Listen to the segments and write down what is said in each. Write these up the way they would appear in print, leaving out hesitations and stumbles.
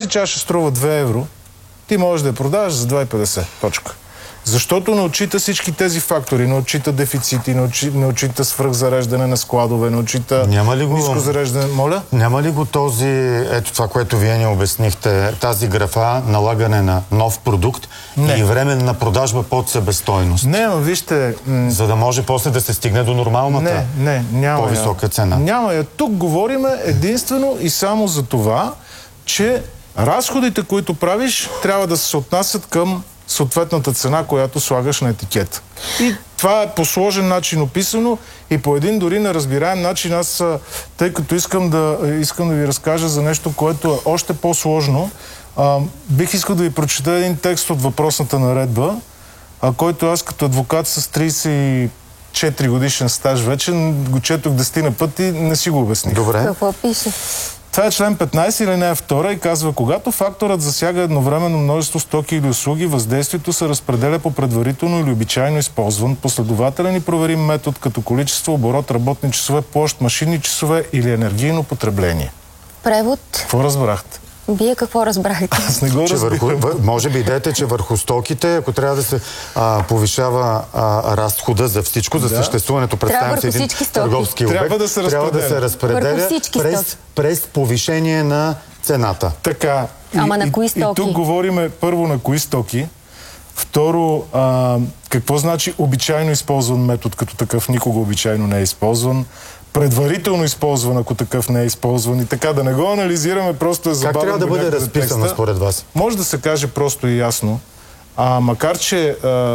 чаша струва 2 евро, ти можеш да я продаваш за 2,50. Точка. Защото не отчита всички тези фактори. Не отчита дефицити, не отчита свръхзареждане на складове, не отчита ниско зареждане. Моля? Няма ли го този, ето това, което вие ни обяснихте, тази графа, налагане на нов продукт и временна продажба под себестойност? Не, но вижте... За да може после да се стигне до нормалната няма по-висока цена. Няма я. Тук говорим единствено и само за това, че разходите, които правиш, трябва да се отнасят към съответната цена, която слагаш на етикет. И това е по сложен начин описано и по един дори неразбираем начин. Аз, тъй като искам да ви разкажа за нещо, което е още по-сложно, бих искал да ви прочета един текст от въпросната наредба, който аз като адвокат с 34 годишен стаж вече го четох 10 пъти и не си го обясних. Добре. Какво пише? Това е член 15 или не 2 и казва, когато факторът засяга едновременно множество стоки или услуги, въздействието се разпределя по предварително или обичайно използван, последователен и проверим метод като количество, оборот, работни часове, площ, машинни часове или енергийно потребление. Превод? Какво разбрахте? Вие какво разбрахте? Аз не го разбирам. Може би идеята е, че върху стоките, ако трябва да се повишава разхода за всичко, за съществуването, представям си един търговски обект, трябва да се разпределя през повишение на цената. Така. Ама на кои стоки? И тук говорим първо на кои стоки. Второ, какво значи обичайно използван метод, като такъв никога обичайно не е използван. Предварително използван, ако такъв не е използван и така, да не го анализираме, просто е забавно. Как трябва да бъде разписано според вас? Може да се каже просто и ясно. Макар, че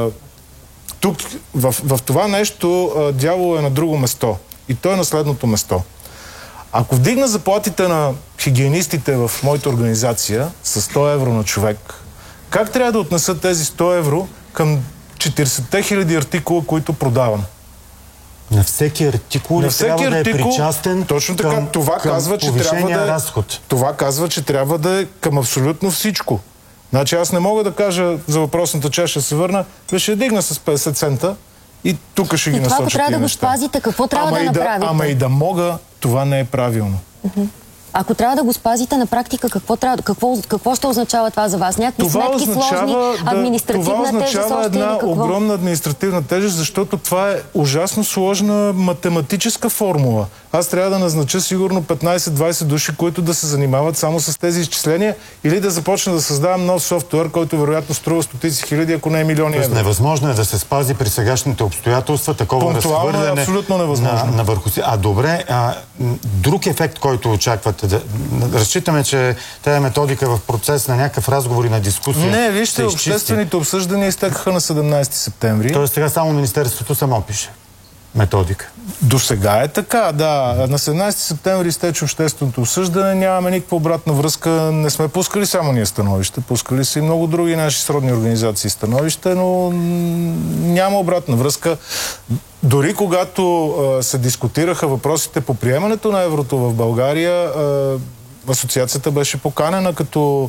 тук в това нещо дявол е на друго место. И то е на следното место. Ако вдигна заплатите на хигиенистите в моята организация с 100 евро на човек, как трябва да отнесат тези 100 евро към 40 000 артикула, които продавам? На всеки артикул трябва да е причастен точно така, към повишения разход. Това казва, че трябва да е към абсолютно всичко. Значи аз не мога да кажа за въпросната чаша, се върна, ще дигна с 50 цента и тук ще ги насоча. И това, ако трябва да го спазите, какво трябва да направите? Ама и да мога, това не е правилно. Ако трябва да го спазите на практика, какво ще означава това за вас? Някакви сметки сложни, административна тежест? Това означава една огромна административна тежест, защото това е ужасно сложна математическа формула. Аз трябва да назнача сигурно 15-20 души, които да се занимават само с тези изчисления или да започна да създавам нов софтуер, който вероятно струва стотици хиляди, ако не е милиони евро. Невъзможно е да се спази при сегашните обстоятелства такова разхвърляне абсолютно невъзможно. На върху си. Добре, друг ефект, който очаквате, разчитаме, че тази методика в процес на някакъв разговор и на дискусия. Не, вижте, обществените обсъждания изтекаха на 17 септември. Тоест сега само Министерството само пише методика. До сега е така, да. На 17 септември изтече общественото обсъждане, нямаме никаква обратна връзка, не сме пускали само ние становища, пускали са и много други наши сродни организации становища, но няма обратна връзка. Дори когато се дискутираха въпросите по приемането на еврото в България, асоциацията беше поканена като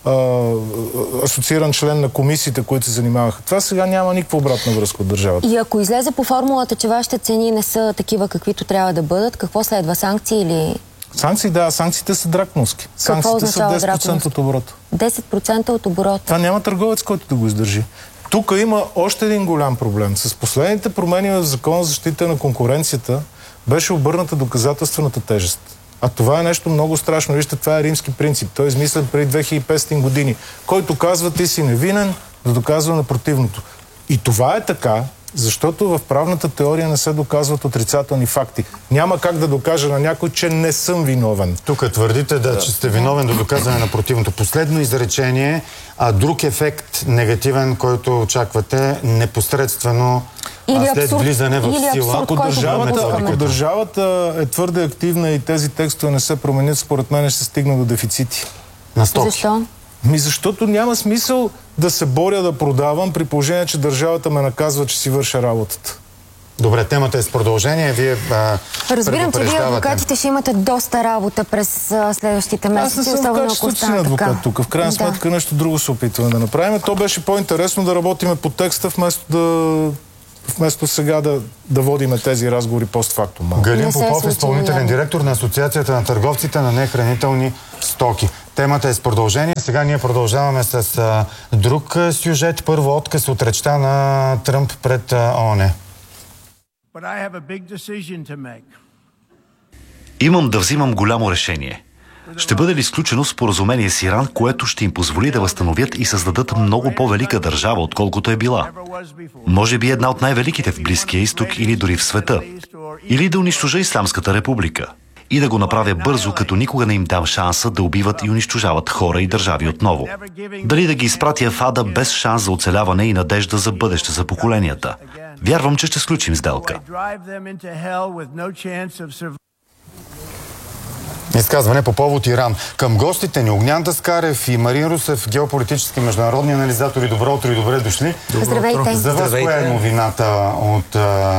асоцииран член на комисиите, които се занимаваха. Това сега няма никаква обратна връзка от държавата. И ако излезе по формулата, че вашите цени не са такива, каквито трябва да бъдат, какво следва? Санкции или... Санкции, да. Санкциите са драконовски. Санкциите са 10% от оборота. 10% от оборота? Това няма търговец, който да го издържи. Тук има още един голям проблем. С последните промени в Закона за защита на конкуренцията беше обърната доказателствената тежест. А това е нещо много страшно. Вижте, това е римски принцип. Той е измислен преди 2500 години, който казва, ти си невинен, да доказва на противното. И това е така, защото в правната теория не се доказват отрицателни факти. Няма как да докажа на някой, че не съм виновен. Тук твърдите, че сте виновен до доказване на противното. Последно изречение, друг ефект негативен, който очаквате непосредствено след влизане в сила. Ако държавата е твърде активна и тези текстове не се променят, според мен ще се стигне до дефицити. На стоки. Защо? Защото няма смисъл да се боря да продавам, при положение, че държавата ме наказва, че си върша работата. Добре, темата е с продължение. Вие разбирам, че вие адвокатите ще имате доста работа през следващите месеци. Аз не съм качествен адвокат тук. В крайна сметка нещо друго се опитваме да направим. То беше по-интересно да работиме по текста, вместо сега да водиме тези разговори постфактум. Галин Попов, изпълнителен директор на Асоциацията на търговците на нехранителни стоки. Темата е с продължение. Сега ние продължаваме с друг сюжет. Първо отказ от речта на Тръмп пред ООН. Имам да взимам голямо решение. Ще бъде ли изключено споразумение с Иран, което ще им позволи да възстановят и създадат много по-велика държава, отколкото е била? Може би една от най-великите в Близкия изток или дори в света. Или да унищожа Исламската република. И да го направя бързо, като никога не им дам шанса да убиват и унищожават хора и държави отново. Дали да ги изпратя в ада без шанс за оцеляване и надежда за бъдеще за поколенията. Вярвам, че ще сключим сделка. Изказване по повод Иран. Към гостите ни Огнян Даскарев и Марин Русев, геополитически международни анализатори. Добро утро и добре дошли. Здравейте. За вас коя е новината от...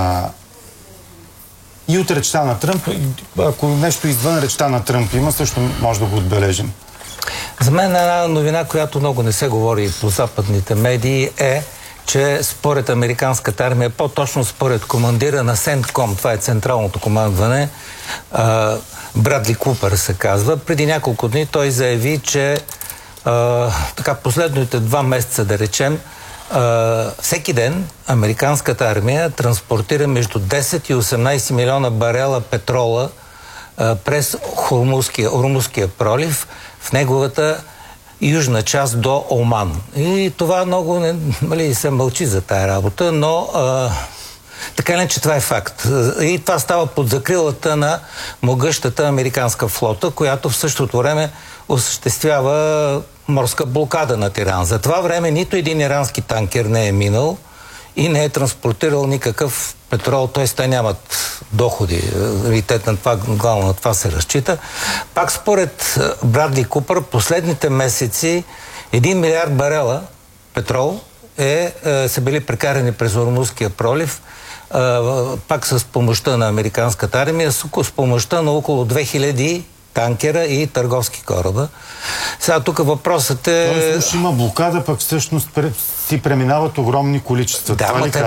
И от речта на Тръмп? Ако нещо извън речта на Тръмп има, също може да го отбележим. За мен една новина, която много не се говори по западните медии е, че според американската армия, по-точно според командира на СЕНТКОМ, това е централното командване, Брадли Купър се казва, преди няколко дни той заяви, че последните 2 месеца, да речем, всеки ден американската армия транспортира между 10 и 18 милиона барела петрола през Хормузския пролив в неговата южна част до Оман. И това много се мълчи за тая работа, но така не, че това е факт. И това става под закрилата на могъщата американска флота, която в същото време осъществява морска блокада на Иран. За това време нито един ирански танкер не е минал и не е транспортирал никакъв петрол, т.е. те нямат доходи. Главно на това се разчита. Пак според Брадли Купър, последните месеци 1 милиард барела петрол са били прекарани през Хормузския пролив, пак с помощта на американската армия, с помощта на около 2000 танкера и търговски кораба. Сега тук въпросът е... Тоест има блокада, пък всъщност си преминават огромни количества.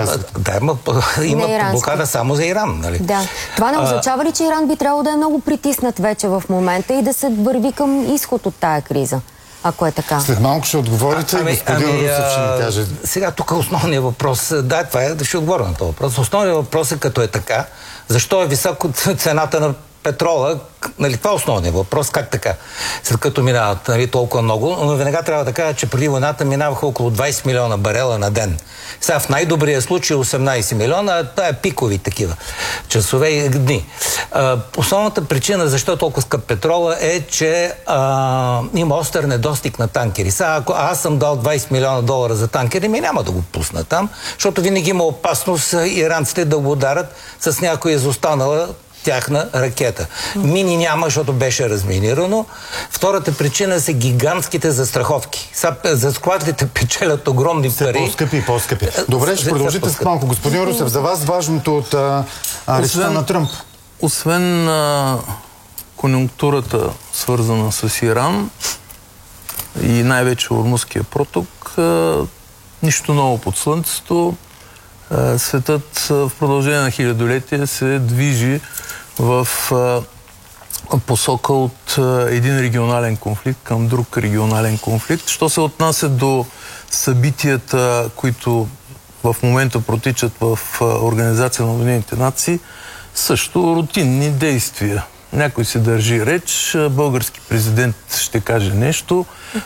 Има блокада само за Иран, нали? Да. Това не означава ли, че Иран би трябвало да е много притиснат вече в момента и да се върви към изход от тая криза? Ако е така. След малко ще отговорите, господин Русев ще ни каже. Сега тук основният въпрос, ще отговоря на този въпрос. Основният въпрос е, като е така, защо е високо цената на петрола, нали, това е основният въпрос, как така, след като минават, нали, толкова много, но веднага трябва да кажа, че преди войната минаваха около 20 милиона барела на ден. Сега в най-добрия случай 18 милиона, това е пикови такива часове и дни. Основната причина защо е толкова скъп петрола е, че има остър недостиг на танкери. Сега, ако аз съм дал 20 милиона долара за танкери, няма да го пусна там, защото винаги има опасност иранците да го ударят с някоя изостанала тяхна ракета. Мини няма, защото беше разминирано. Втората причина са гигантските застраховки. За складите печелят огромни пари. По-скъпи. Добре, ще продължите с малко. Господин Русев, за вас важното от речта на Тръмп? Освен конюнктурата, свързана с Иран и най-вече Хормузския проток, нищо ново под слънцето. Светът в продължение на хилядолетия се движи в посока от един регионален конфликт към друг регионален конфликт. Що се отнася до събитията, които в момента протичат в Организация на Обединените нации, също рутинни действия. Някой се държи реч, български президент ще каже нещо.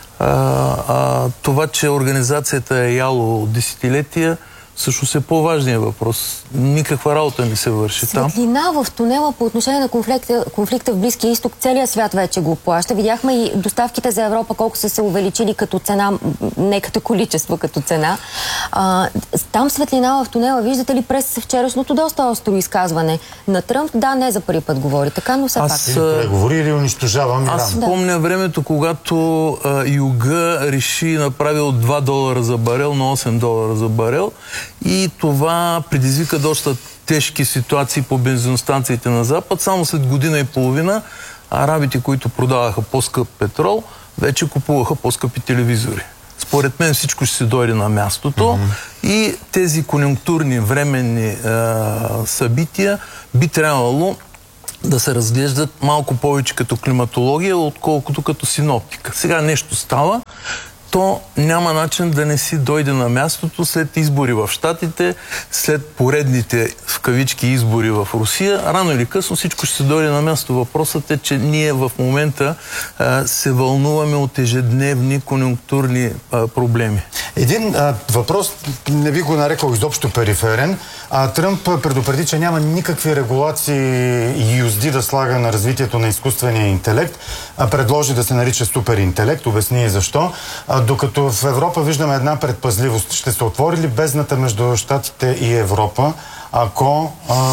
Това, че организацията е яло десетилетия, всъщност е по-важният въпрос. Никаква работа не се върши там. Светлина в тунела по отношение на конфликта в Близкия изток, целият свят вече го плаща. Видяхме и доставките за Европа колко са се увеличили като цена, не като количество, като цена. Там светлина в тунела, виждате ли през вчерашното доста остро изказване на Тръмп? Да, не за първи път говори така, но все пак. Преговори или унищожавам Иран? Аз помня времето, когато Юга реши направил $2 за барел на $8 за барел. И това предизвика доста тежки ситуации по бензиностанциите на Запад. Само след година и половина арабите, които продаваха по-скъп петрол, вече купуваха по-скъпи телевизори. Според мен всичко ще се дойде на мястото и тези конюнктурни, временни събития би трябвало да се разглеждат малко повече като климатология, отколкото като синоптика. Сега нещо става, то няма начин да не си дойде на мястото след избори в Щатите, след поредните в кавички избори в Русия. Рано или късно всичко ще се дойде на място. Въпросът е, че ние в момента се вълнуваме от ежедневни конюнктурни проблеми. Един въпрос, не би го нарекал изобщо периферен. Тръмп предупреди, че няма никакви регулации и юзди да слага на развитието на изкуствения интелект. Предложи да се нарича суперинтелект. Обясни и защо. Докато в Европа виждаме една предпазливост. Ще се отвори ли бездната между Щатите и Европа, ако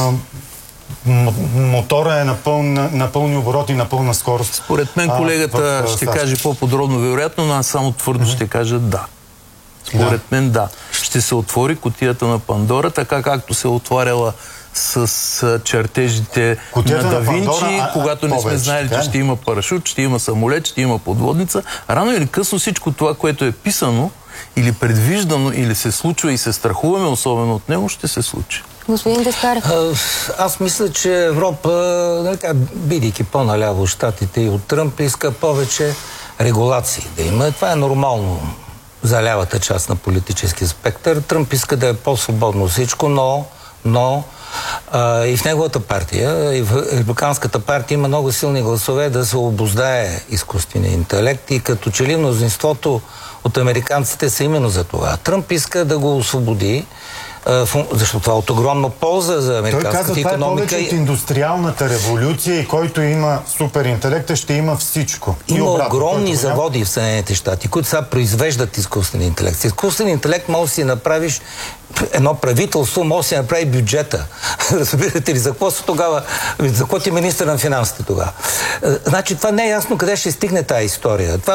мотора е на пълни обороти и на пълна скорост? Според мен колегата ще каже по-подробно, вероятно, но аз само твърдо ще кажа да. Според мен да. Ще се отвори кутията на Пандора, така както се отваряла с чертежите на Да Винчи, когато не сме знаели, че ще има парашут, ще има самолет, ще има подводница. Рано или късно всичко това, което е писано или предвиждано, или се случва и се страхуваме особено от него, ще се случи. Господин Даскарев. Аз мисля, че Европа, бидейки по-наляво Щатите и от Тръмп, иска повече регулации да има. Това е нормално за лявата част на политическия спектър. Тръмп иска да е по-свободно всичко, но и в неговата партия, и в републиканската партия има много силни гласове да се обуздае изкуствения интелект и като че ли мнозинството от американците са именно за това. Тръмп иска да го освободи, защото това е от огромна полза за американската икономика. Той каза, това е повече от индустриалната революция и който има суперинтелекта, ще има всичко. Има огромни заводи в Съединените щати, които сега произвеждат изкуствен интелект. С изкуствен интелект може да си направиш едно правителство, може да си направи бюджета. Разбирате ли, за какво са тогава, за какво ти министър на финансите тогава? Значи това не е ясно къде ще стигне тази история. Това е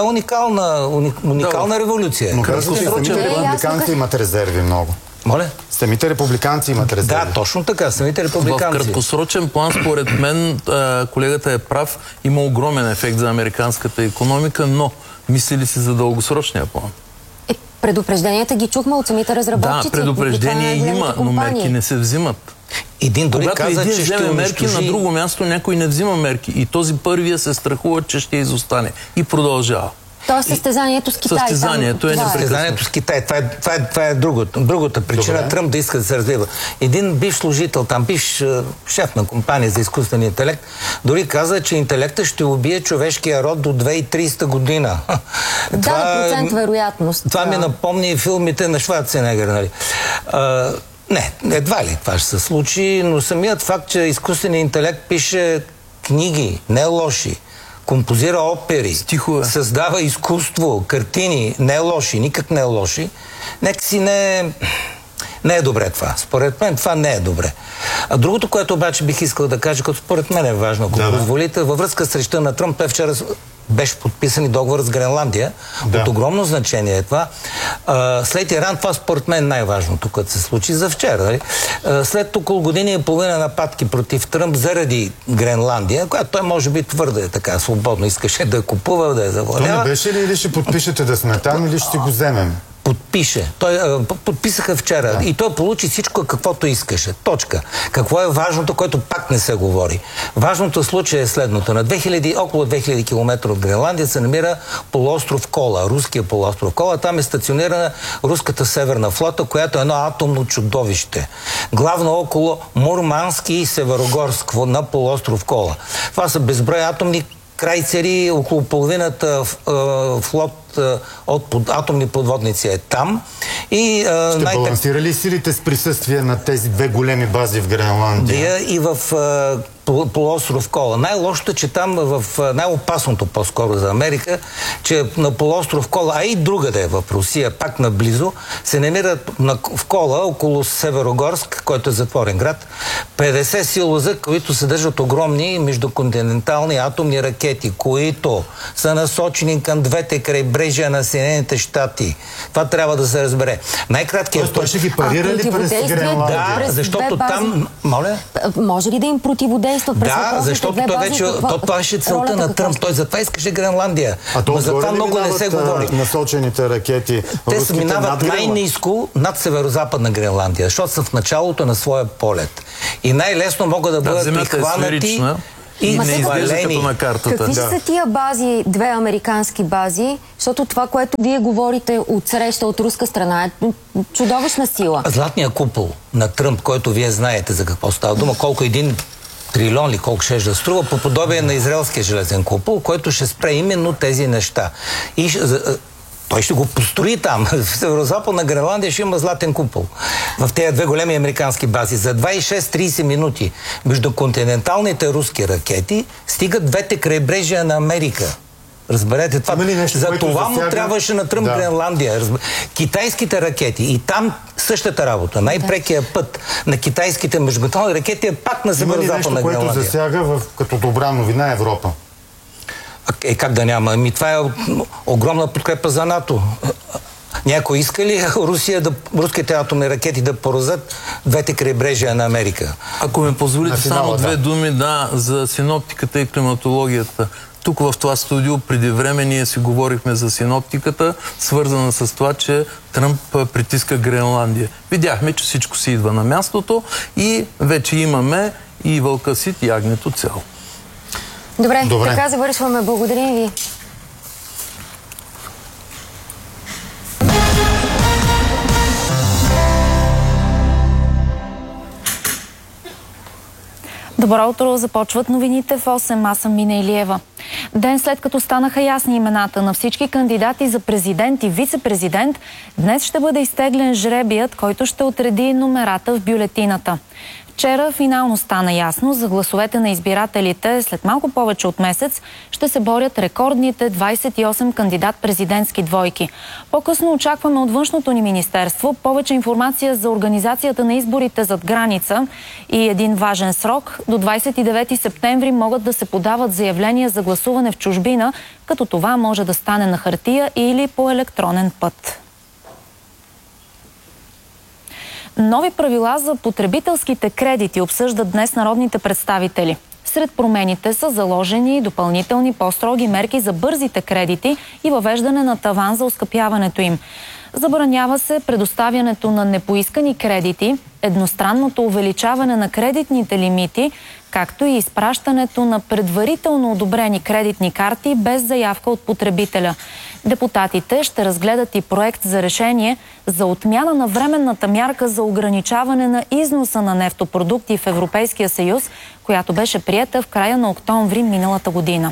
уникална революция. Но самите републиканци имат резерви много. Моля? Самите републиканци имат резерви. Да, точно така. Самите републиканци. В краткосрочен план, според мен, колегата е прав. Има огромен ефект за американската икономика, но мисли ли си за дългосрочния план? Предупрежденията ги чухме от самите разработчици. Да, предупреждения има, но мерки не се взимат. Когато един вземе мерки, на друго място някой не взима мерки. И този първия се страхува, че ще изостане. И продължава. Тоест състезанието с Китай. Състезанието е състезанието с Китай. Това е другата причина. Тръмп да иска да се развива. Един бивш служител, там бивш шеф на компания за изкуствен интелект, дори каза, че интелектът ще убие човешкия род до 2030 година. процент вероятност. Това ми напомни филмите на Шварценегер, нали? Не, едва ли това ще се случи, но самият факт, че изкуственият интелект пише книги, не лоши, композира опери, стихове, създава изкуство, картини, не е лоши, никак не е лоши. Нека си не е добре това. Според мен това не е добре. А другото, което обаче бих искал да кажа, като според мен е важно, ако позволите, във връзка с речта на Тръмп, вчера беше подписан и договор с Гренландия. От огромно значение е това. След Иран, това според мен най-важното, което се случи за вчера. Нали? След около година и половина нападки против Тръмп заради Гренландия, която той може би твърде така свободно искаше да купува, да я завладява. То не беше ли или ще подпишете да сме там, или ще го вземем? Подпише. Подписаха вчера и той получи всичко каквото искаше. Точка. Какво е важното, което пак не се говори? Важното случай е следното. На около 2000 км от Гренландия се намира полуостров Кола, руския полуостров Кола. Там е стационирана руската северна флота, която е едно атомно чудовище. Главно около Мурманск и Северогорск на полуостров Кола. Това са безброй атомни крайцери, около половината флот от атомни подводници е там. И, ще балансира ли силите с присъствие на тези две големи бази в Гренландия? И в полуостров Кола. Най-лошото е, че там в най-опасното по-скоро за Америка, че на полуостров Кола, а и другаде в Русия, пак наблизо, се намират в Кола, около Северогорск, който е затворен град, 50 силоза, които съдържат огромни междуконтинентални атомни ракети, които са насочени към двете крайбрежия на Съединените щати. Това трябва да се разбере. Най-краткият той ще ги парира ли през Гренландия? Да, защото там... Моля? Може ли да им противодейства през да, защото това беше целта на Тръмп. Той затова искаше Гренландия. Но за това много не се говори. Насочените ракети. Те се минават най-ниско над северо-западна Гренландия, защото са в началото на своя полет. И най-лесно могат да бъдат прихванати И не изглежда като на картата. Какви са тия бази, две американски бази? Защото това, което вие говорите от среща от руска страна, е чудовищна сила. Златният купол на Тръмп, който вие знаете за какво става дума, колко 1 трилион ли колко ще да струва, по подобие на израелския железен купол, който ще спре именно тези неща. И той ще го построи там. В Северо-Западна Гренландия ще има златен купол. В тези две големи американски бази. За 26-30 минути между континенталните руски ракети стигат двете крайбрежия на Америка. Разберете това. За това му трябваше на Тръмп Гренландия. Китайските ракети и там същата работа. Най-прекия път на китайските междуконтинентални ракети е пак на Северо-Западна Гренландия. Има ли нещо, което засяга като добра новина Европа? Как да няма? Това е огромна подкрепа за НАТО. Някой иска ли руските атомни ракети да поразят двете крайбрежия на Америка? Ако ме позволите само две думи за синоптиката и климатологията. Тук в това студио преди време ние си говорихме за синоптиката, свързана с това, че Тръмп притиска Гренландия. Видяхме, че всичко си идва на мястото и вече имаме и вълка сит, и агнето цяло. Добре, така завършваме. Благодарим ви. Добро утро, започват новините в 8. Аз съм Мина Илиева. Ден след като станаха ясни имената на всички кандидати за президент и вице-президент, днес ще бъде изтеглен жребият, който ще отреди номерата в бюлетината. Вчера финално стана ясно, за гласовете на избирателите след малко повече от месец ще се борят рекордните 28 кандидат-президентски двойки. По-късно очакваме от външното ни министерство повече информация за организацията на изборите зад граница и един важен срок. До 29 септември могат да се подават заявления за гласуване в чужбина, като това може да стане на хартия или по електронен път. Нови правила за потребителските кредити обсъждат днес народните представители. Сред промените са заложени допълнителни по-строги мерки за бързите кредити и въвеждане на таван за оскъпяването им. Забранява се предоставянето на непоискани кредити, едностранното увеличаване на кредитните лимити, както и изпращането на предварително одобрени кредитни карти без заявка от потребителя. Депутатите ще разгледат и проект за решение за отмяна на временната мярка за ограничаване на износа на нефтопродукти в Европейския съюз, която беше приета в края на октомври миналата година.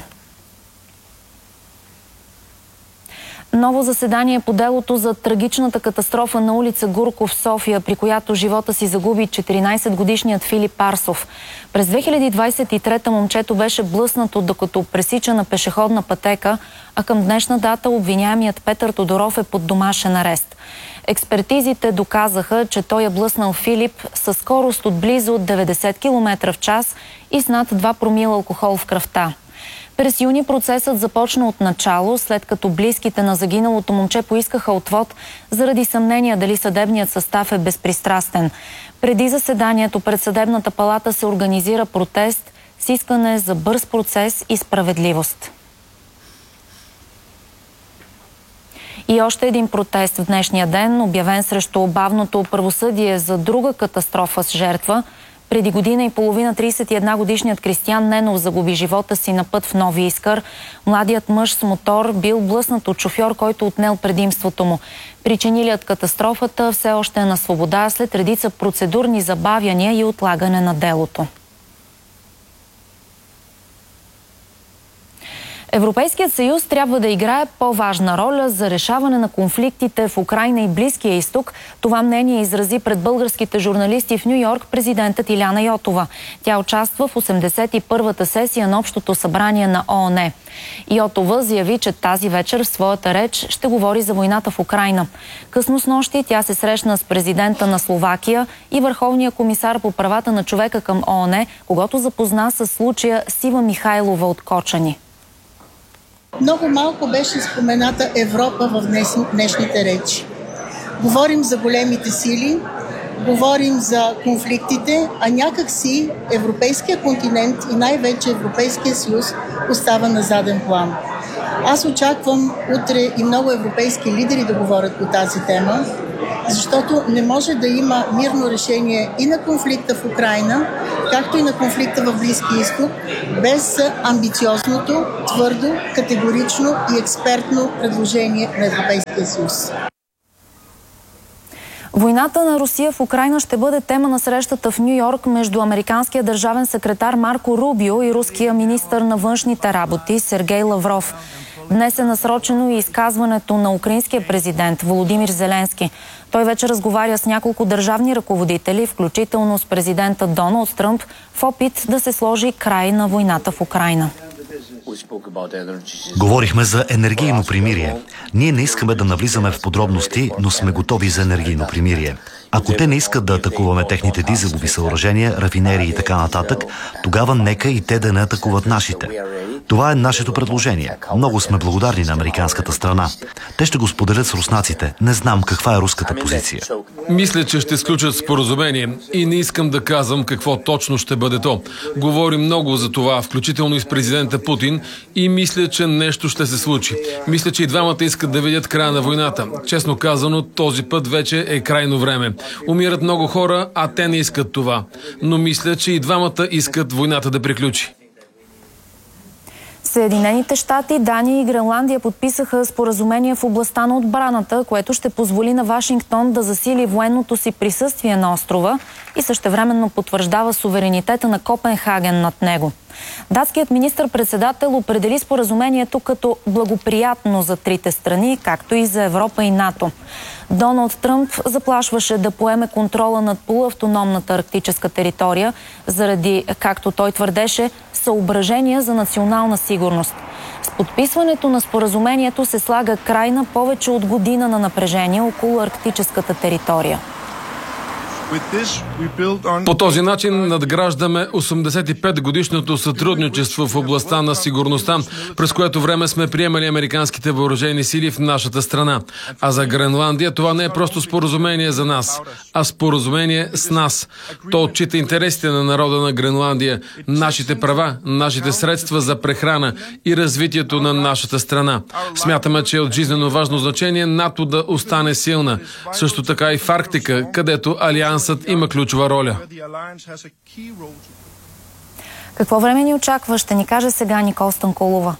Ново заседание по делото за трагичната катастрофа на улица Гурков в София, при която живота си загуби 14-годишният Филип Арсов. През 2023 момчето беше блъснато, докато пресича на пешеходна пътека, а към днешна дата обвиняемият Петър Тодоров е под домашен арест. Експертизите доказаха, че той е блъснал Филип със скорост от близо 90 км в час и с над 2 промила алкохол в кръвта. През юни процесът започна от начало, след като близките на загиналото момче поискаха отвод заради съмнения дали съдебният състав е безпристрастен. Преди заседанието пред Съдебната палата се организира протест с искане за бърз процес и справедливост. И още един протест в днешния ден, обявен срещу бавното правосъдие за друга катастрофа с жертва. Преди година и половина 31-годишният Кристиян Ненов загуби живота си на път в Нови Искър. Младият мъж с мотор бил блъснат от шофьор, който отнел предимството му. Причинилият катастрофата все още е на свобода след редица процедурни забавяния и отлагане на делото. Европейският съюз трябва да играе по-важна роля за решаване на конфликтите в Украйна и Близкия изток. Това мнение изрази пред българските журналисти в Ню-Йорк президентът Иляна Йотова. Тя участва в 81-та сесия на Общото събрание на ООН. Йотова заяви, че тази вечер в своята реч ще говори за войната в Украйна. Късно снощи тя се срещна с президента на Словакия и върховния комисар по правата на човека към ООН, когато запозна с случая Сива Михайлова от Кочани. Много малко беше спомената Европа в днешните речи. Говорим за големите сили, говорим за конфликтите, а някак си европейския континент и най-вече Европейския съюз остава на заден план. Аз очаквам утре и много европейски лидери да говорят по тази тема. Защото не може да има мирно решение и на конфликта в Украйна, както и на конфликта в Близкия изток, без амбициозното, твърдо, категорично и експертно предложение на Европейския съюз. Войната на Русия в Украйна ще бъде тема на срещата в Ню Йорк между американския държавен секретар Марко Рубио и руския министър на външните работи Сергей Лавров. Днес е насрочено и изказването на украинския президент Володимир Зеленски. Той вече разговаря с няколко държавни ръководители, включително с президента Доналд Тръмп, в опит да се сложи край на войната в Украйна. Говорихме за енергийно примирие. Ние не искаме да навлизаме в подробности, но сме готови за енергийно примирие. Ако те не искат да атакуваме техните дизелови съоръжения, рафинерии и така нататък, тогава нека и те да не атакуват нашите. Това е нашето предложение. Много сме благодарни на американската страна. Те ще го споделят с руснаците. Не знам каква е руската позиция. Мисля, че ще сключат споразумение и не искам да казвам какво точно ще бъде то. Говорим много за това, включително и с президента Путин, и мисля, че нещо ще се случи. Мисля, че и двамата искат да видят края на войната. Честно казано, този път вече е крайно време. Умират много хора, а те не искат това. Но мисля, че и двамата искат войната да приключи. Съединените щати, Дания и Гренландия подписаха споразумение в областта на отбраната, което ще позволи на Вашингтон да засили военното си присъствие на острова и същевременно потвърждава суверенитета на Копенхаген над него. Датският министър-председател определи споразумението като благоприятно за трите страни, както и за Европа и НАТО. Доналд Тръмп заплашваше да поеме контрола над полуавтономната арктическа територия заради, както той твърдеше, съображения за национална сигурност. С подписването на споразумението се слага край на повече от година на напрежение около арктическата територия. По този начин надграждаме 85-годишното сътрудничество в областта на сигурността, през което време сме приемали американските въоръжени сили в нашата страна. А за Гренландия това не е просто споразумение за нас, а споразумение с нас. То отчита интересите на народа на Гренландия, нашите права, нашите средства за прехрана и развитието на нашата страна. Смятаме, че е от жизнено важно значение НАТО да остане силна. Също така и в Арктика, където Алиансът има ключова роля. Какво време ни очаква, ще ни каже сега Никол Станкулова.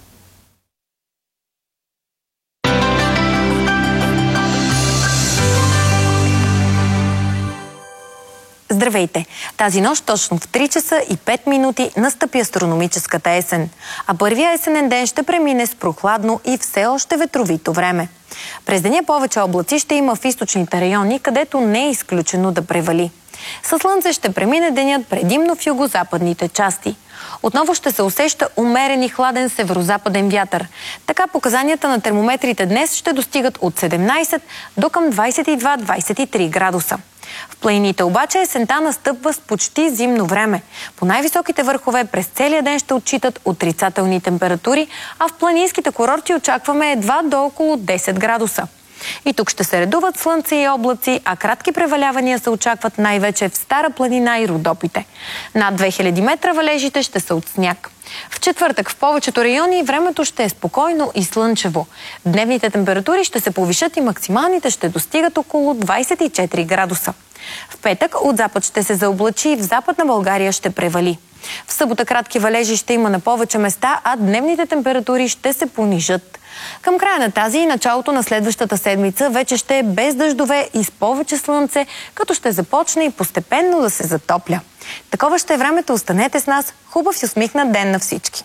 Здравейте! Тази нощ точно в 3 часа и 5 минути настъпи астрономическата есен. А първия есенен ден ще премине с прохладно и все още ветровито време. През деня повече облаци ще има в източните райони, където не е изключено да превали. Със слънце ще премине денят предимно в югозападните части. Отново ще се усеща умерен и хладен северозападен вятър. Така показанията на термометрите днес ще достигат от 17 до към 22-23 градуса. В планините обаче есента настъпва с почти зимно време. По най-високите върхове през целия ден ще отчитат отрицателни температури, а в планинските курорти очакваме едва до около 10 градуса. И тук ще се редуват слънце и облаци, а кратки превалявания се очакват най-вече в Стара планина и Родопите. Над 2000 метра валежите ще са от сняг. В четвъртък в повечето райони времето ще е спокойно и слънчево. Дневните температури ще се повишат и максималните ще достигат около 24 градуса. В петък от запад ще се заоблачи и в Западна България ще превали. В събота кратки валежи ще има на повече места, а дневните температури ще се понижат. Към края на тази и началото на следващата седмица вече ще е без дъждове и с повече слънце, като ще започне и постепенно да се затопля. Такова ще е времето, останете с нас. Хубав и усмихнат ден на всички!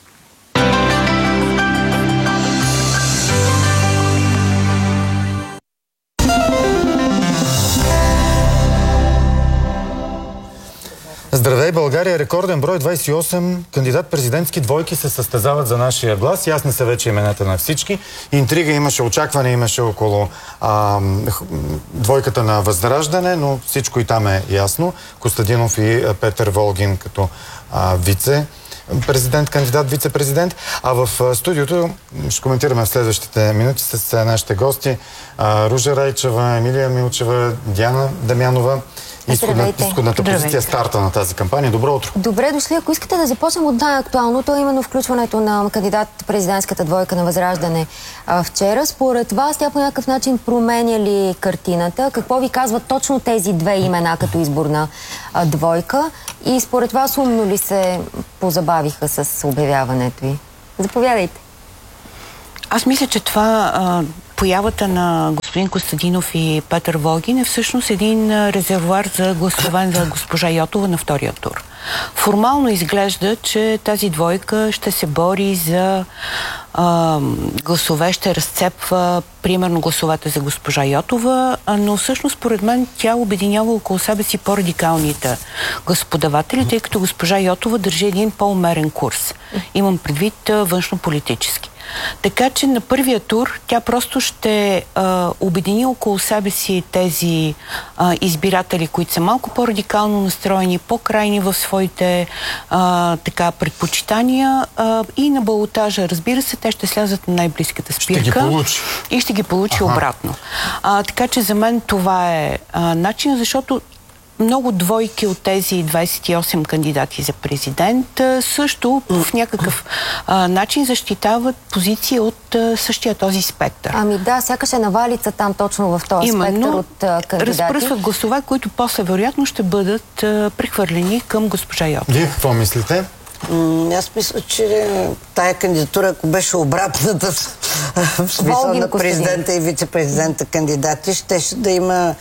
Здравей, България! Рекорден брой 28 кандидат-президентски двойки се състезават за нашия глас. Ясни са вече имената на всички. Интрига имаше, очакване имаше около двойката на Възраждане, но всичко и там е ясно. Костадинов и Петър Волгин като вице-президент, кандидат вице-президент. А в студиото ще коментираме в следващите минути с нашите гости Ружа Райчева, Емилия Милчева, Диана Дамянова изходната позиция, старта на тази кампания. Добро утро. Добре дошли. Ако искате да започнем от най-актуалното, именно включването на кандидат президентската двойка на Възраждане вчера. Според вас тя по някакъв начин променя ли картината? Какво ви казват точно тези две имена като изборна двойка? И според вас умно ли се позабавиха с обявяването ви? Заповядайте. Аз мисля, че това появата на господин Костадинов и Петър Волгин е всъщност един резервоар за гласове за госпожа Йотова на втория тур. Формално изглежда, че тази двойка ще се бори за гласове, ще разцепва примерно гласовете за госпожа Йотова, но всъщност според мен тя обединява около себе си по-радикалните гласоподаватели, тъй като госпожа Йотова държи един по-умерен курс. Имам предвид външно-политически. Така че на първия тур тя просто ще обедини около себе си тези избиратели, които са малко по-радикално настроени, по-крайни в своите предпочитания и на балотажа. Разбира се, те ще слязат на най-близката спирка и ще ги получи обратно. Така че за мен това е начин, защото много двойки от тези 28 кандидати за президент също в някакъв начин защитават позиция от същия този спектър. Ами да, сякаш е навалица там точно в този спектър от кандидати. Разпръсват гласове, които после вероятно ще бъдат прехвърлени към госпожа Йотова. Вие какво мислите? Аз мисля, че тая кандидатура, ако беше обратната в смисъл на президента и вице-президента кандидати, ще да има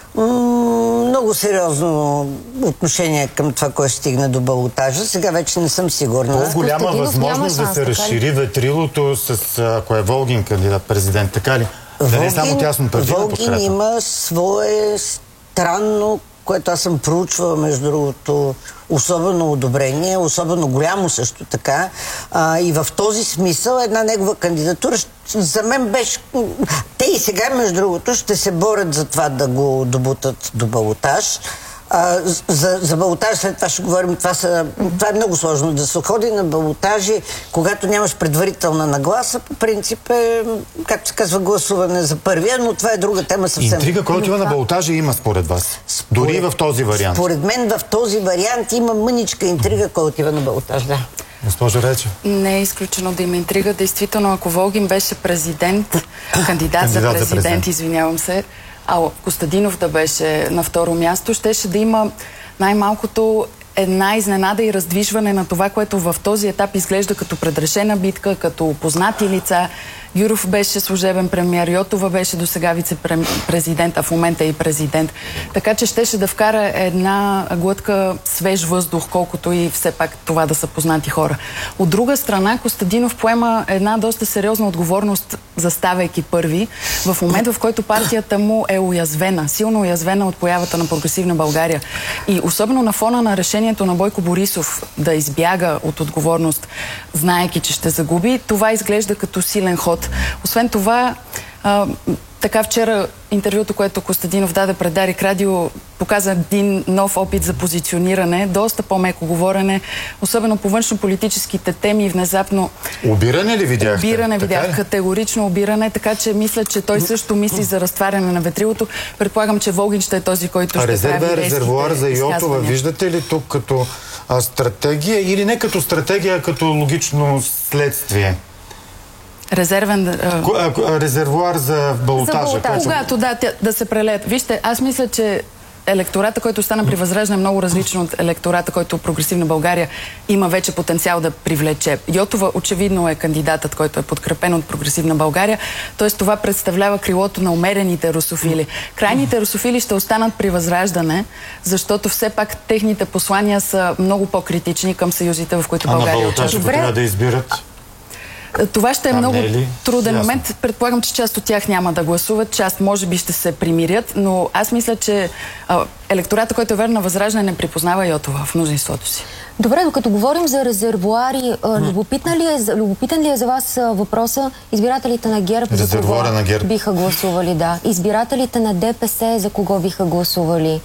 много сериозно отношение към това, което стигна до балотажа. Сега вече не съм сигурна. По-голяма възможност да се разшири ветрилото с ако е Волгин кандидат президент, така ли? Да не е само тясно партийна подкрепа. Волгин има свое странно, което аз съм проучвала, между другото, особено одобрение, особено голямо също така. И в този смисъл една негова кандидатура за мен беше... Те и сега, между другото, ще се борят за това да го добутат до балотаж. За балотаж след това ще говорим. Това е много сложно да се ходи на балотажи, когато нямаш предварителна нагласа. По принцип е, както се казва, гласуване за първия, но това е друга тема съвсем. Интрига, която има на балотажа, има според вас? Дори в този вариант? Според мен в този вариант има мъничка интрига, която отива на балотаж, да. Госпожо Речев. Не е изключено да има интрига. Действително, ако Волгин беше президент, кандидат за президент, извинявам се, а Костадинов да беше на второ място, щеше да има най-малкото една изненада и раздвижване на това, което в този етап изглежда като предрешена битка, като познати лица. Гюров беше служебен премиер, Йотова беше досега вице-президент, а в момента е и президент. Така че щеше да вкара една глътка свеж въздух, колкото и все пак това да са познати хора. От друга страна, Костадинов поема една доста сериозна отговорност, заставайки първи, в момент, в който партията му е уязвена, силно уязвена от появата на Прогресивна България. И особено на фона на решението на Бойко Борисов да избяга от отговорност, знаейки, че ще загуби, това изглежда като силен ход. Освен това, така вчера интервюто, което Костадинов даде пред Дарик Радио, показа един нов опит за позициониране, доста по-меко говорене, особено по външно-политическите теми, внезапно... Обиране ли видяхте? Обиране видях, категорично обиране, така че мисля, че той също мисли за разтваряне на ветрилото. Предполагам, че Волгин ще е този, който ще прави резервуар за Йотова. Виждате ли тук като стратегия или не като стратегия, а като логично следствие? Резервуар за балотажа. Когато да се прелеят. Вижте, аз мисля, че електората, който стана при Възраждане, е много различен от електората, който Прогресивна България има вече потенциал да привлече. Йотова очевидно е кандидатът, който е подкрепен от Прогресивна България, т.е. това представлява крилото на умерените русофили. Крайните русофили ще останат при Възраждане, защото все пак техните послания са много по-критични към съюзите, в които България участва. Трябва да избират. Това ще е много труден момент. Предполагам, че част от тях няма да гласуват, част може би ще се примирят, но аз мисля, че електората, който е верен на Възраждане, не припознава Йотова в мнозинството си. Добре, докато говорим за резервуари, любопитен ли е за вас въпроса избирателите на ГЕРБ за кого биха гласували? Да. Избирателите на ДПС за кого биха гласували?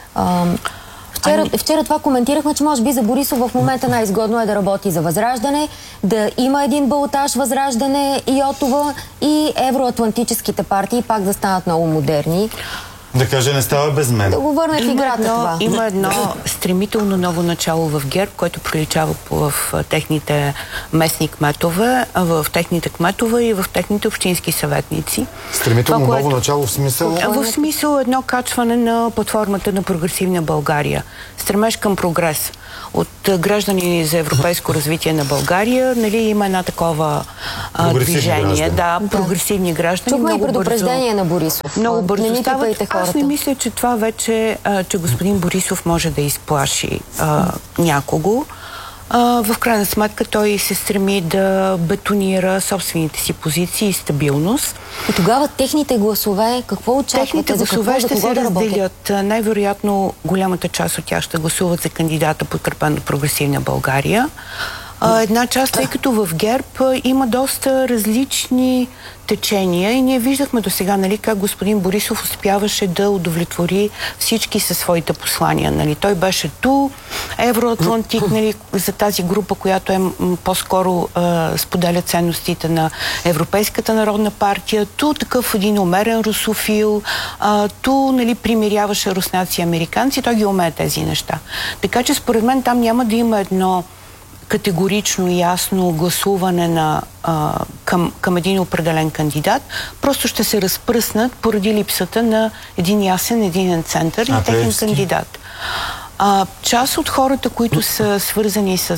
Вчера това коментирахме, че може би за Борисов в момента най-изгодно е да работи за Възраждане, да има един балотаж Възраждане и Йотова и евроатлантическите партии пак да станат много модерни. Да каже, не става без мен. Да го върне в играта това. Има едно стремително ново начало в ГЕРБ, което приличава в техните местни кметове, в техните кметове и в техните общински съветници. Стремително ново начало в смисъл? В смисъл едно качване на платформата на Прогресивна България. Стремеж към прогрес. От граждани за европейско развитие на България, нали, има една такова движение. Граждани. Да, прогресивни граждани. Чухме и предупреждение на Борисов. Много бързо не стават. Аз не мисля, че това вече, че господин Борисов може да изплаши някого. В крайна сметка той се стреми да бетонира собствените си позиции и стабилност. И тогава техните гласове, какво очаквате? Техните гласове ще се разделят. Най-вероятно голямата част от тях ще гласуват за кандидата, подкрепен от Прогресивна България. Една част, тъй като в ГЕРБ има доста различни течения и ние виждахме до сега, нали, как господин Борисов успяваше да удовлетвори всички със своите послания. Нали. Той беше ту, евроатлантик, нали, за тази група, която по-скоро споделя ценностите на Европейската народна партия, ту такъв един умерен русофил, ту, нали, примиряваше руснаци и американци. Той ги умее тези неща. Така че според мен там няма да има едно категорично и ясно гласуване към един определен кандидат, просто ще се разпръснат поради липсата на един ясен, единен център и техен кандидат. Част от хората, които са свързани с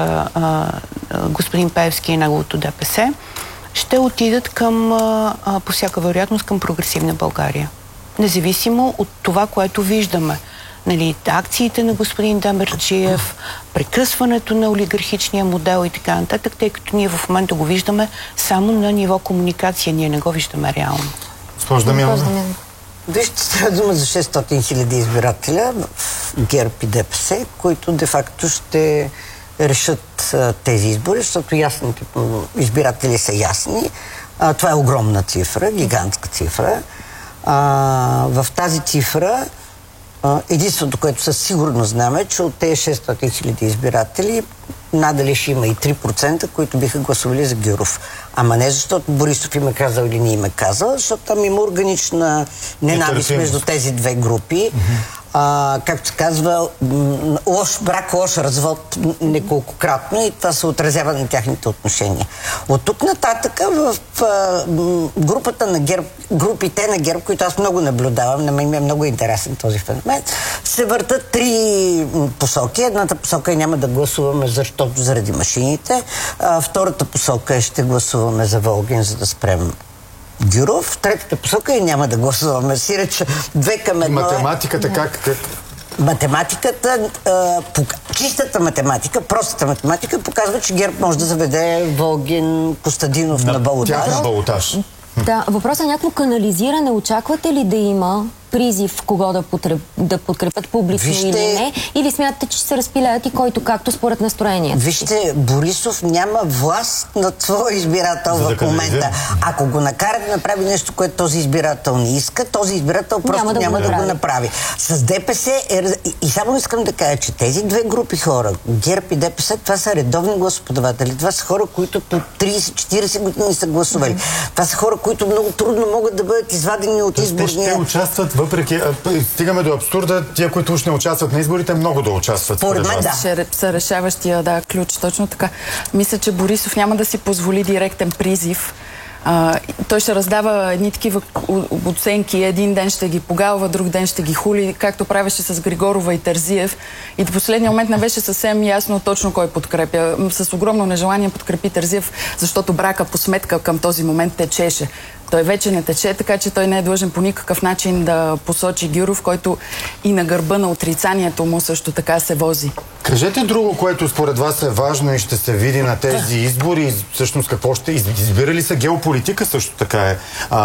господин Пеевски и неговото ДПС, ще отидат по всяка вероятност към Прогресивна България. Независимо от това, което виждаме. Нали, акциите на господин Демерджиев, прекъсването на олигархичния модел и така нататък, тъй като ние в момента го виждаме само на ниво комуникация, ние не го виждаме реално. Госпожо Дамянова. Вижте, става дума за 600 хиляди избирателя в ГЕРБ и ДПС, които де-факто ще решат тези избори, защото ясните избиратели са ясни. Това е огромна цифра, гигантска цифра. В тази цифра единството, което със сигурност знаме, е, че от тези 600 хиляди избиратели надали ще има и 3%, които биха гласували за Гюров. Ама не защото Борисов им е казал или не им е казал, защото там има органична ненавист между тези две групи. Както се казва, лош брак, лош развод неколкократно и това се отразява на тяхните отношения. От тук нататък в групата на ГЕРБ, групите на ГЕРБ, които аз много наблюдавам, на мен е много интересен този феномен, се въртат три посоки. Едната посока е няма да гласуваме заради машините. Втората посока е ще гласуваме за Волгин, за да спрем Гюров. Третата посока е няма да гласуваме. Сиреч 2 към 1. Математиката как? Математиката, чистата математика, простата математика показва, че ГЕРБ може да заведе Волгин, Костадинов на балотаж. Да, въпросът е някакво канализиране. Очаквате ли да има призив кого да подкрепят публично или не? Или смятате, че се разпилеят и който както според настроението? Вижте, Борисов няма власт над своя избирател в момента. Ако го накара да направи нещо, което този избирател не иска, този избирател просто няма да го направи. С ДПС и само искам да кажа, че тези две групи хора, ГЕРБ и ДПС, това са редовни гласоподаватели. Това са хора, които по 30-40 години са гласували. Това са хора, които много трудно могат да бъдат извадени от изборния... Те ще участват въпреки... Стигаме до абсурда, тия, които уж не участват на изборите, много да участват. Според мен, да. Ще са решаващия ключ, точно така. Мисля, че Борисов няма да си позволи директен призив. Той ще раздава едни такива оценки. Един ден ще ги погалва, друг ден ще ги хули, както правеше с Григорова и Терзиев. И до последния момент не беше съвсем ясно точно кой подкрепя. С огромно нежелание подкрепи Терзиев, защото брака по сметка към този момент течеше. Той вече не тече, така че той не е длъжен по никакъв начин да посочи Гюров, който и на гърба на отрицанието му също така се вози. Кажете друго, което според вас е важно и ще се види на тези избори. Всъщност какво ще избирали са? Геополитика също така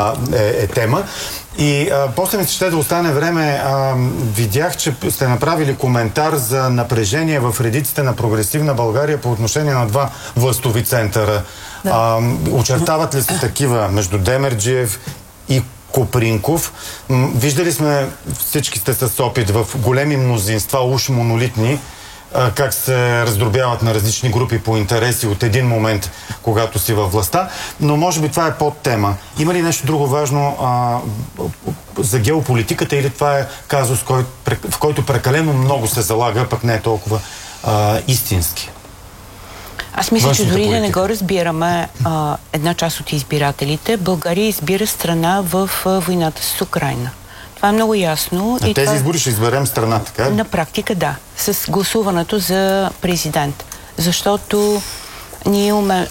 е тема. И после ми се ще да остане време. Видях, че сте направили коментар за напрежение в редиците на Прогресивна България по отношение на два властови центъра. Да. Очертават ли се такива между Демерджиев и Копринков? Виждали сме, всички сте с опит в големи мнозинства, уж монолитни, как се раздробяват на различни групи по интереси от един момент, когато си във властта, но може би това е подтема. Има ли нещо друго важно за геополитиката или това е казус, в който прекалено много се залага, пък не е толкова истински? Аз мисля, че дори да не го разбираме една част от избирателите, България избира страна в войната с Украйна. Това е много ясно. На тези избори ще изберем страна, така? На практика да, с гласуването за президент. Защото ние имаме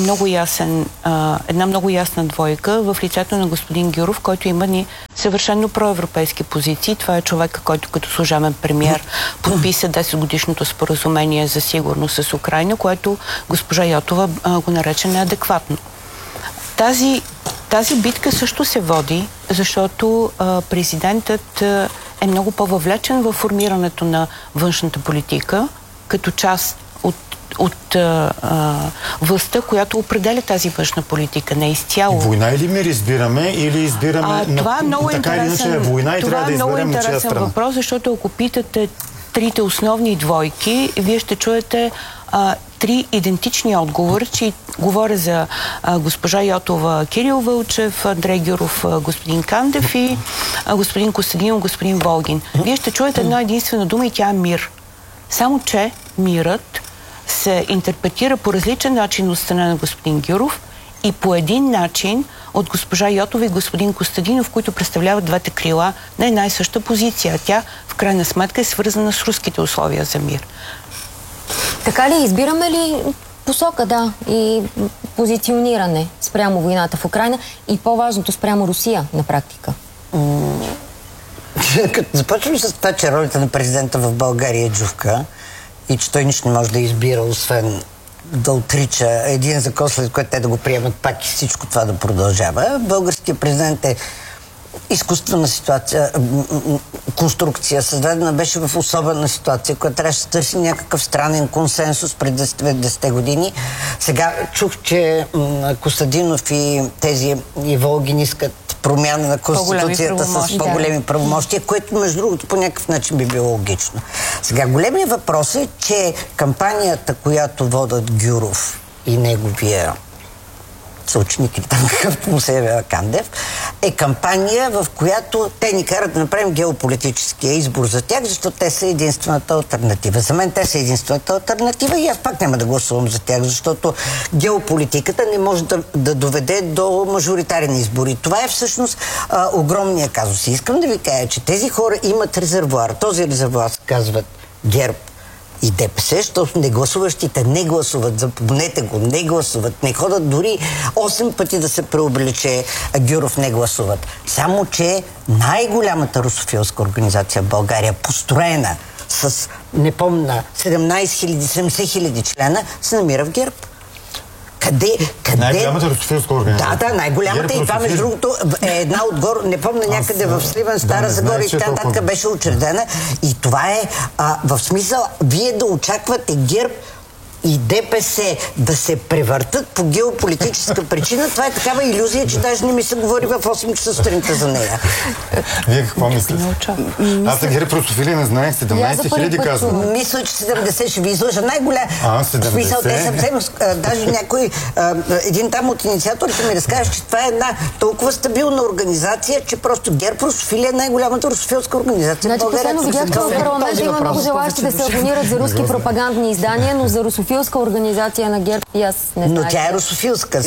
една много ясна двойка в лицето на господин Гюров, който има ни съвършено проевропейски позиции. Това е човека, който като служебен премиер подписа 10-годишното споразумение за сигурност с Украйна, което госпожа Йотова го нарече неадекватно. Тази битка също се води, защото президентът е много по-въвлечен във формирането на външната политика, като част от властта, която определя тази външна политика, не изцяло. Война или мир избираме, или избираме това е много така или иначе война и трябва да изберем на чия страна? Това е много интересен въпрос, защото ако питате трите основни двойки, вие ще чуете три идентични отговори, че говоря за госпожа Йотова, Кирил Вълчев, Андрей Гюров, господин Кандев и господин Костадинов, господин Волгин. Вие ще чуете една единствена дума и тя е мир. Само че мирът се интерпретира по различен начин от страна на господин Гюров и по един начин от госпожа Йотова и господин Костадинов, които представляват двете крила на една и съща позиция. Тя в крайна сметка е свързана с руските условия за мир. Така ли, избираме ли посока, да, и позициониране спрямо войната в Украйна и по-важното спрямо Русия на практика? Като започвам с това, че ролята на президента в България е джувка и че той нищо не може да избира, освен да отрича един закон, след което те да го приемат пак и всичко това да продължава. Българският президент е изкуствена ситуация, конструкция, създадена беше в особена ситуация, която трябваше да се търси някакъв странен консенсус пред 10 години. Сега чух, че Костадинов и тези и Волгин искат промяна на Конституцията с по-големи правомощия, което между другото по някакъв начин би било логично. Сега големият въпрос е, че кампанията, която водят Гюров и неговия съученик или там какъвто му се явява Кандев, е кампания, в която те ни карат да направим геополитическия избор за тях, защото те са единствената алтернатива. За мен те са единствената алтернатива и аз пак няма да гласувам за тях, защото геополитиката не може да доведе до мажоритарни избори. Това е всъщност огромния казус. И искам да ви кажа, че тези хора имат резервоар. Този резервоар се казват ГЕРБ и ДПС, защото негласуващите не гласуват, запомнете го, не гласуват, не ходят дори 8 пъти да се преобличе, Гюров не гласуват. Само, че най-голямата русофилска организация в България, построена с, не помня, 17 000, 70 000 члена, се намира в ГЕРБ. Къде? Най-голямата русофилска организация. Да, най-голямата и това, между другото, е една отгоре, не помня някъде в Сливен, Стара Загора и така нататък беше учредена. И това е в смисъл, вие да очаквате ГЕРБ и ДПС да се превъртат по геополитическа причина, това е такава илюзия, че даже не ми се говори в 8 часа сутринта за нея. Вие какво мислите? Аз за ГЕРБ русофилия не знаех, 17 000 казвам. Мисля, че 70 ще ви излъжа. Най-голям. 70. Смисъл, те съвсем, даже някой, един там от инициаторите ми разкаже, че това е една толкова стабилна организация, че просто ГЕРБ русофилия е най-голямата русофилска организация. Значи, последно видях, че в парламента има много желащи да се абонират за руски пропагандни издания, но за русофилска организация на ГЕРБ и аз не знам. Но тя е русофилска.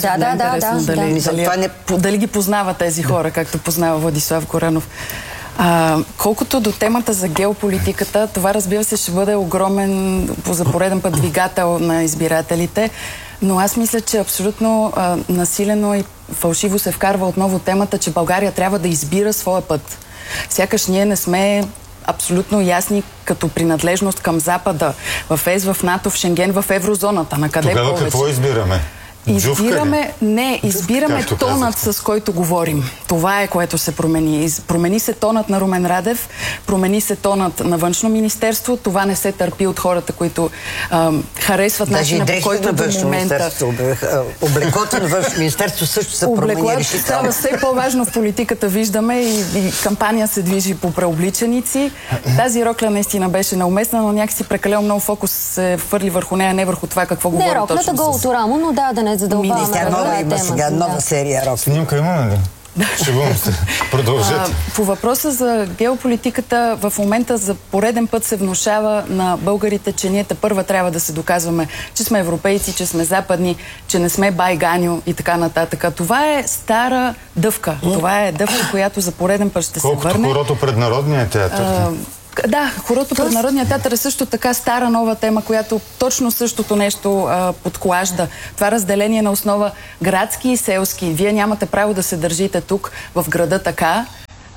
Дали ги познава тези хора, както познава Владислав Горанов. Колкото до темата за геополитиката, това разбира се ще бъде огромен, за пореден път, двигател на избирателите, но аз мисля, че абсолютно насилено и фалшиво се вкарва отново темата, че България трябва да избира своя път. Сякаш ние не сме абсолютно ясни като принадлежност към Запада, в ЕС, в НАТО, в Шенген, в еврозоната. На къде тогава повече? Какво избираме? Избираме тонът, с който говорим. Това е, което се промени. Промени се тонът на Румен Радев, промени се тонът на Външно министерство. Това не се търпи от хората, които харесват начина, по който до момента... Облеклото на Външно министерство също се промени. Облеклото става все по-важно в политиката, виждаме, и кампания се движи по преобличаници. Тази рокля наистина беше неуместна, но някакси прекалено много фокус се фърли върху нея, не върху това какво говори точно. Не, роклята голото рамо, но да не задълбаваме. Тя има сега нова серия рокля. Снимка имаме ли? Шегувам се. Продължете. По въпроса за геополитиката, в момента за пореден път се внушава на българите, че ние тепърва трябва да се доказваме, че сме европейци, че сме западни, че не сме байганю и така нататък. Това е стара дъвка. Това е дъвка, която за пореден път ще се върне. Колкото хорото пред Народния театър. Да, хорото пред Народния театър е също така стара нова тема, която точно същото нещо подклажда. Това разделение на основа градски и селски. Вие нямате право да се държите тук в града така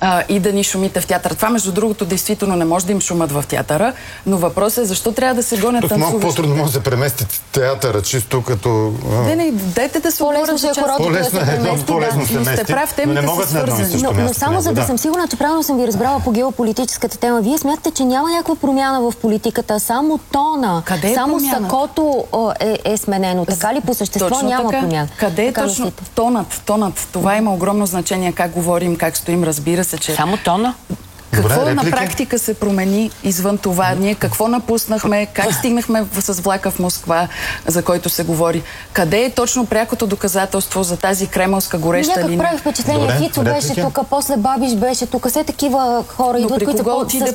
и да ни шумите в театъра. Това, между другото, действително не може да им шумат в театъра, но въпросът е защо трябва да се гонят танцуващи. Малко по-трудно може да се премести театъра, чисто като... Дайте да се отворя за част. По-лесно се мести, но не могат на едно и също място. Но само за да съм сигурна, че правилно съм ви разбрала по геополитическата тема, вие смятате, че няма някаква промяна в политиката, само тона, само сакото е сменено. Така ли по същество няма промяна? Къде е точно тонът? Това има огромно значение, как говорим, как стоим, разбира се, че... Само тона? Какво на практика се промени извън това? Ние какво напуснахме? Как стигнахме с влака в Москва, за който се говори? Къде е точно прякото доказателство за тази кремълска гореща линия? Някак прави впечатление. Фицо беше тук, после Бабиш беше тук. Все такива хора идват, които са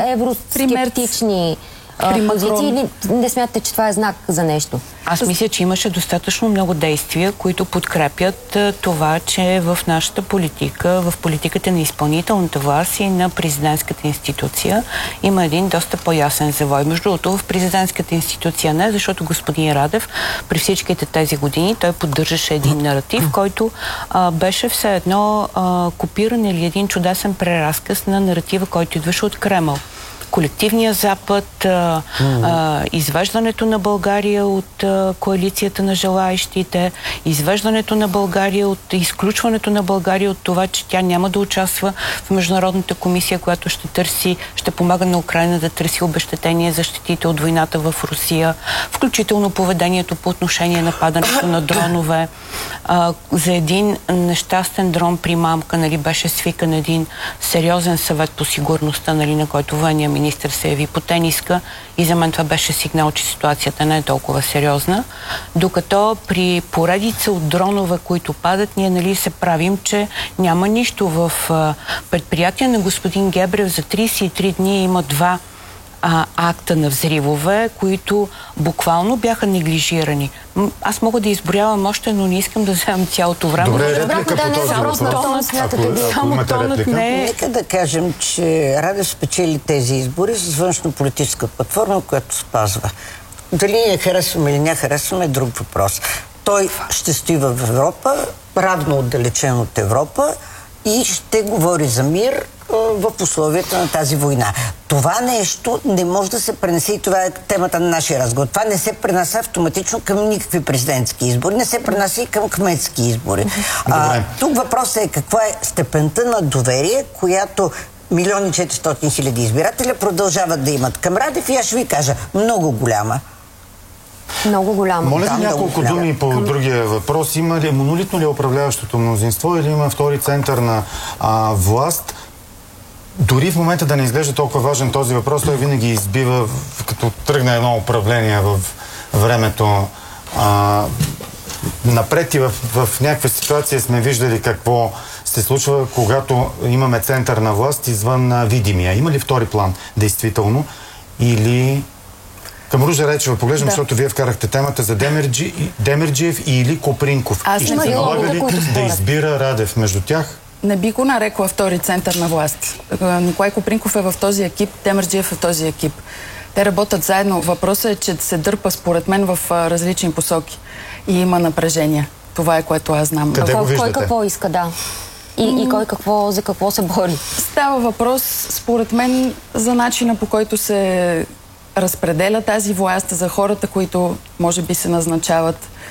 по-евроскептични позиции, или не смятате, че това е знак за нещо? Аз мисля, че имаше достатъчно много действия, които подкрепят това, че в нашата политика, в политиката на изпълнителната власт и на президентската институция има един доста по-ясен завой. Между другото, в президентската институция не, защото господин Радев при всичките тези години той поддържаше един наратив, който беше все едно копиран или един чудесен преразказ на наратива, който идваше от Кремъл. Колективния Запад, извеждането на България от коалицията на желаещите, извеждането на България от изключването на България от това, че тя няма да участва в Международната комисия, която ще помага на Украйна да търси обезщетение за щетите от войната в Русия, включително поведението по отношение на падането на дронове. За един нещастен дрон при мамка, беше свикан един сериозен съвет по сигурността, на който военния министър се яви по тениска, и за мен това беше сигнал, че ситуацията не е толкова сериозна. Докато при поредица от дронове, които падат, ние се правим, че няма нищо. В предприятие на господин Гебрев за 33 дни има 2 акта на взривове, които буквално бяха неглижирани. Аз мога да изброявам още, но не искам да вземам цялото време. Добре, реплика по този въпрос. Само тонът не е... Нека да кажем, че Радев спечели тези избори с външно-политическа платформа, която спазва. Дали я харесваме или не харесваме е друг въпрос. Той ще стои в Европа, равно отдалечен от Европа, и ще говори за мир в условията на тази война. Това нещо не може да се пренесе, и това е темата на нашия разговор. Това не се пренася автоматично към никакви президентски избори, не се пренася и към кметски избори. Тук въпросът е каква е степента на доверие, която 1 400 000 избирателя продължават да имат към Радев, и аз ще ви кажа, много голяма. Много голяма. Моля за няколко думи по другия въпрос. Има ли монолитно ли управляващото мнозинство, или има втори център на власт? Дори в момента да не изглежда толкова важен този въпрос, той винаги избива, като тръгне едно управление в времето напред, и в някаква ситуация сме виждали какво се случва, когато имаме център на власт извън видимия. Има ли втори план, действително, или... Към Ружа Речева поглеждам, защото вие вкарахте темата за Демерджиев или Копринков. И ще се налага ли да избира Радев между тях? Не би го нарекла втори център на власт. Николай Копринков е в този екип, Демерджиев е в този екип. Те работят заедно. Въпросът е, че се дърпа според мен в различни посоки. И има напрежение. Това е, което аз знам. Къде го виждате? Кой какво иска, да. И кой за какво се бори? Става въпрос, според мен, за начина, по който се разпределя тази власт, за хората, които може би се назначават.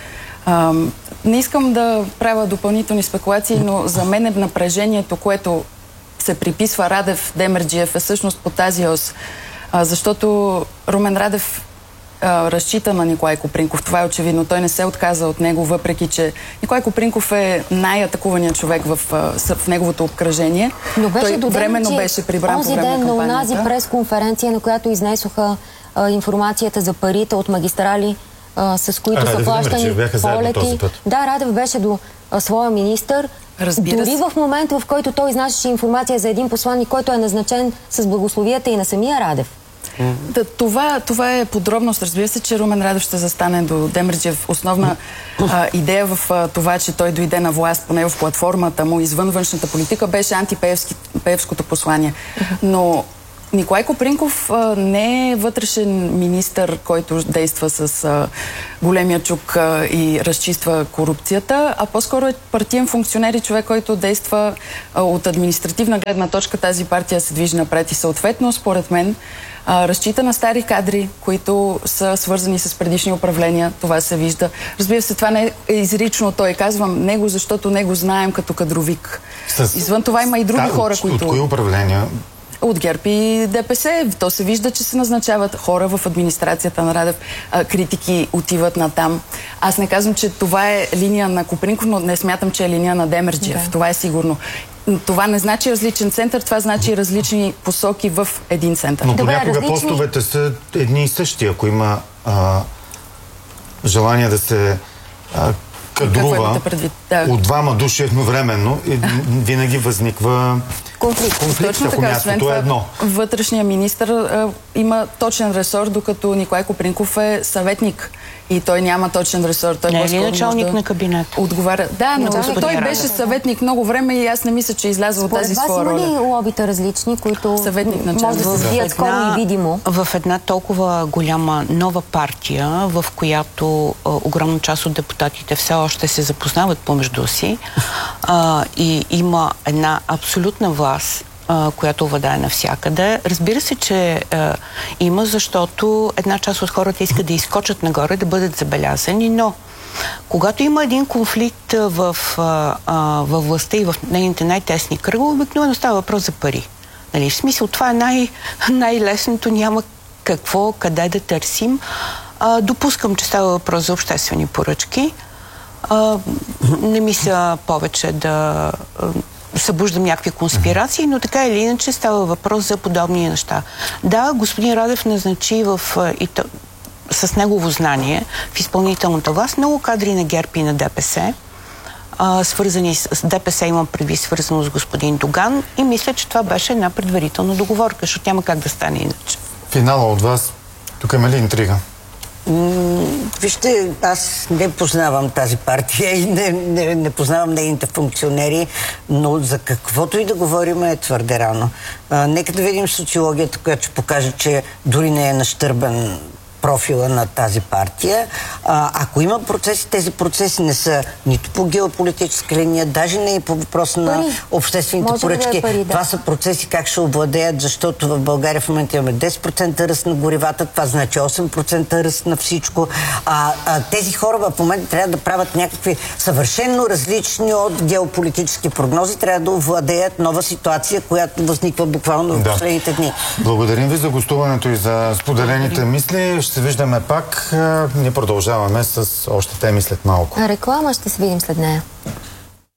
Не искам да правя допълнителни спекулации, но за мен е напрежението, което се приписва Радев, Демерджиев, е всъщност по тази ос. Защото Румен Радев разчита на Николай Копринков. Това е очевидно. Той не се отказа от него, въпреки че Николай Копринков е най-атакуваният човек в неговото обкръжение. Но беше той временно беше прибран по време на кампанията. На онази пресконференция, на която изнесоха информацията за парите от магистрали, с които са плащани полети. Да, Радев беше до своя министър. Дори в момента, в който той изнасяше информация за един посланник, който е назначен с благословията и на самия Радев. Да, това е подробност. Разбира се, че Румен Радев ще застане до Демерджиев. Основна идея в това, че той дойде на власт, поне в платформата му, извън външната политика, беше антипеевското послание. Но Николай Копринков не е вътрешен министър, който действа с големия чук и разчиства корупцията, а по-скоро е партиен функционер и човек, който действа от административна гледна точка. Тази партия се движи напред и съответно, според мен, разчита на стари кадри, които са свързани с предишни управления. Това се вижда. Разбира се, това не е изрично. Той казвам него, защото него знаем като кадровик. Извън това има и други хора, които... От кои управления? От ГЕРБ и ДПС. То се вижда, че се назначават хора в администрацията на Радев. Критики отиват натам. Аз не казвам, че това е линия на Копринков, но не смятам, че е линия на Демерджиев. Да. Това е сигурно. Това не значи различен център, това значи различни посоки в един център. Но понякога постовете са едни и същи. Ако има желание да се кадрува от двама души едновременно, винаги възниква конфликт, ако мястото е едно. Вътрешният министър има точен ресор, докато Николай Копринков е съветник. И той няма точен ресор. Той не е началник на кабинет. Отговаря. Да, но той беше съветник много време и аз не мисля, че изляза от тази своя роля. Според вас има ли лобита различни, които може да се сбият скоро и видимо? В една толкова голяма нова партия, в която огромна част от депутатите все още се запознават помежду си и има една абсолютна власт, която владее навсякъде. Разбира се, че има, защото една част от хората искат да изскочат нагоре, да бъдат забелязани, но когато има един конфликт във властта и в нейните най-тесни кръгове, обикновено става въпрос за пари. Нали? В смисъл, това е най-лесното, няма къде да търсим. Допускам, че става въпрос за обществени поръчки. Не мисля повече да събуждам някакви конспирации, но така или иначе става въпрос за подобни неща. Да, господин Радев назначи с негово знание в изпълнителната власт много кадри на ГЕРБ и на ДПС, свързани с ДПС, имам предвид свързано с господин Доган, и мисля, че това беше една предварителна договорка, защото няма как да стане иначе. Финала от вас. Тук има ли интрига? Вижте, аз не познавам тази партия и не познавам нейните функционери, но за каквото и да говорим е твърде рано. Нека да видим социологията, която ще покаже, че дори не е нащърбен профила на тази партия. Ако има процеси, тези процеси не са нито по геополитическа линия, даже не и по въпроса на обществените поръчки. Това са процеси как ще овладеят, защото в България в момента имаме 10% ръст на горивата, това значи 8% ръст на всичко. Тези хора в момента трябва да правят някакви съвършенно различни от геополитически прогнози, трябва да овладеят нова ситуация, която възниква буквално в последните дни. Благодарим ви за гостуването и за споделените мисли. Ще се виждаме пак. Ние продължаваме с още теми след малко. Реклама ще се видим след нея.